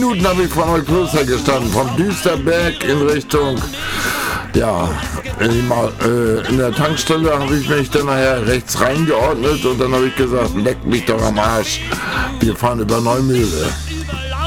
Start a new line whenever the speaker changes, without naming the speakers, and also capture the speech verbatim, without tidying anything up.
Minuten habe ich vor Neukloster gestanden, vom Düsterberg in Richtung, ja, in, die Ma äh, in der Tankstelle habe ich mich dann nachher rechts reingeordnet und dann habe ich gesagt, leck mich doch am Arsch, wir fahren über Neumühle.